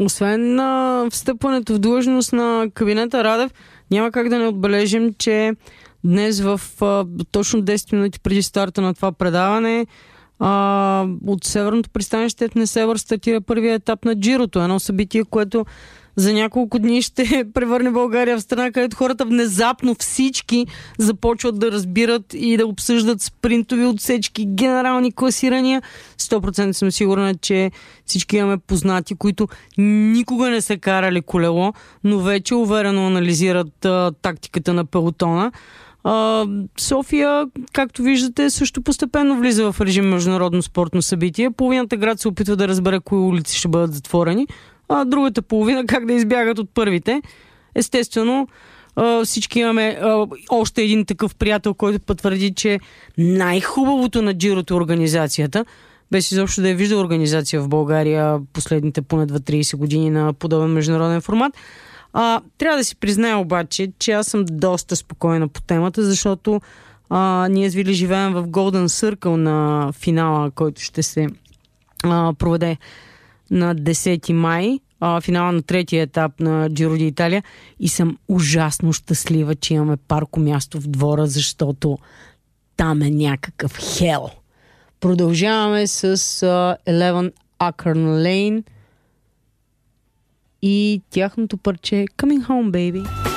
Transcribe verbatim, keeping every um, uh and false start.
освен на встъпването в длъжност на кабинета Радев, няма как да не отбележим, че днес в а, точно десет минути преди старта на това предаване а, от Северното пристанище в Несебър стартира първия етап на Джирото. Едно събитие, което за няколко дни ще превърне България в страна, където хората внезапно всички започват да разбират и да обсъждат спринтови отсечки, генерални класирания. сто процента съм сигурна, че всички имаме познати, които никога не са карали колело, но вече уверено анализират а, тактиката на пелотона. А, София, както виждате, също постепенно влиза в режим международно спортно събитие. Половината град се опитва да разбере кои улици ще бъдат затворени, а другата половина как да избягат от първите. Естествено, всички имаме още един такъв приятел, който потвърди, че най-хубавото на Джирото е организацията. Без изобщо да е виждал организация в България последните поне двайсет-трийсет години на подобен международен формат. А, трябва да си призная обаче, че аз съм доста спокойна по темата, защото а, ние с Вили живеем в Golden Circle на финала, който ще се а, проведе на десети май, а, финала на третия етап на Джиро ди Италия, и съм ужасно щастлива, че имаме парко място в двора, защото там е някакъв хел. Продължаваме с uh, единайсет Acorn Lane и тяхното парче Coming Home, Baby.